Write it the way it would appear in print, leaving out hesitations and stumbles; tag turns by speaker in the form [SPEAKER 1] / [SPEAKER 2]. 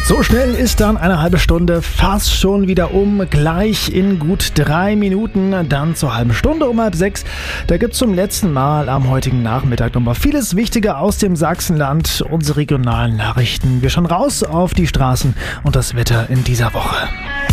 [SPEAKER 1] So schnell ist dann eine halbe Stunde fast schon wieder um. Gleich in gut 3 Minuten, dann zur halben Stunde um 5:30. Da gibt's zum letzten Mal am heutigen Nachmittag nochmal vieles Wichtige aus dem Sachsenland, unsere regionalen Nachrichten. Wir schauen raus auf die Straßen und das Wetter in dieser Woche.